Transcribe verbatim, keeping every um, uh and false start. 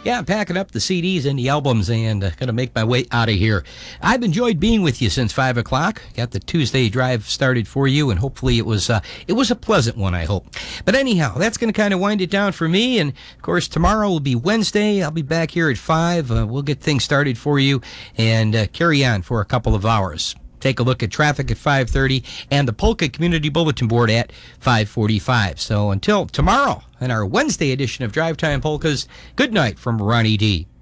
Yeah, I'm packing up the C Ds and the albums and uh, going to make my way out of here. I've enjoyed being with you since five o'clock. Got the Tuesday drive started for you, and hopefully it was uh, it was a pleasant one, I hope. But anyhow, that's going to kind of wind it down for me. And, of course, tomorrow will be Wednesday. I'll be back here at five. Uh, we'll get things started for you and uh, carry on for a couple of hours. Take a look at traffic at five thirty and the Polka Community Bulletin Board at five forty-five. So until tomorrow in our Wednesday edition of Drive Time Polkas, good night from Ronnie D.